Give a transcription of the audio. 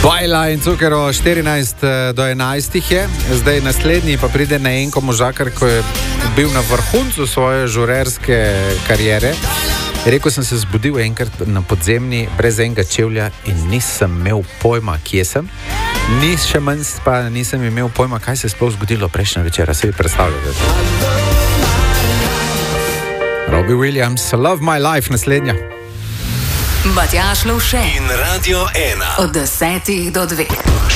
Bajla in Cukero 14 do 11 je. Zdaj naslednji pa pride na Enko Možakar, ko je bil na vrhuncu svoje žurerske kariere. Rekel sem se zbudil enkrat na podzemni, brez enega čevlja in nisem imel pojma, kje sem. Še manj pa nisem imel pojma, kaj se je sploh zgodilo prejšnja večera. Se vi predstavljate? Robbie Williams, Love My Life, naslednja. Matjaž Lovše in Radio 1 od 10 do 2.